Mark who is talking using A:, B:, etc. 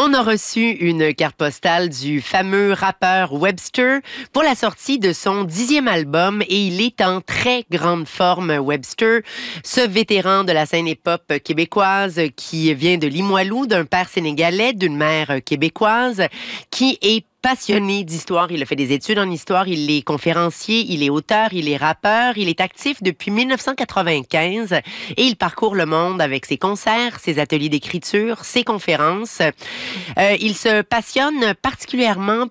A: On a reçu une carte postale du fameux rappeur Webster pour la sortie de son 10e album et il est en très grande forme, Webster. Ce vétéran de la scène hip-hop québécoise qui vient de Limoilou, d'un père sénégalais, d'une mère québécoise, qui est passionné d'histoire. Il a fait des études en histoire, il est conférencier, il est auteur, il est rappeur, il est actif depuis 1995 et il parcourt le monde avec ses concerts, ses ateliers d'écriture, ses conférences. Il se passionne particulièrement